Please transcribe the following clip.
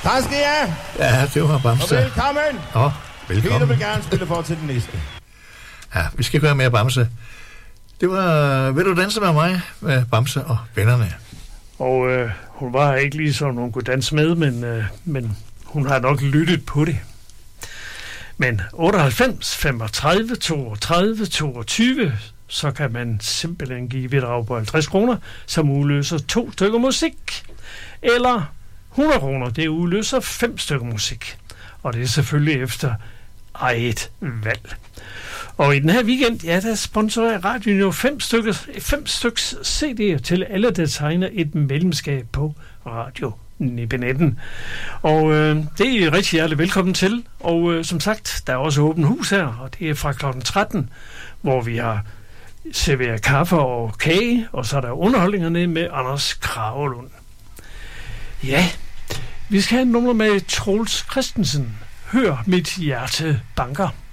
Tak skal I have. Ja, det var Bamse. Og velkommen. Velkommen. Peter vil gerne spille for til den næste. Ja, vi skal gøre mere Bamse. Det var, vil du danse med mig, med Bamse og vennerne? Og hun var ikke lige sådan, hun kunne danse med, men hun har nok lyttet på det. Men 98, 35, 32, 22, så kan man simpelthen give bidrag på 50 kroner, som udløser 2 stykker musik. Eller 100 kroner, det udløser 5 stykker musik. Og det er selvfølgelig efter eget valg. Og i den her weekend, ja, der sponsorerer radioen jo 5 stykker CD'er til alle, der tegner et medlemskab på Radio Nibbenetten. Og det er I rigtig hjertelig velkommen til. Og som sagt, der er også åbent hus her, og det er fra kl. 13, hvor vi har serveret kaffe og kage, og så er der underholdningerne med Anders Kragelund. Ja, vi skal have en nummer med Troels Christensen. Hør mit hjerte banker.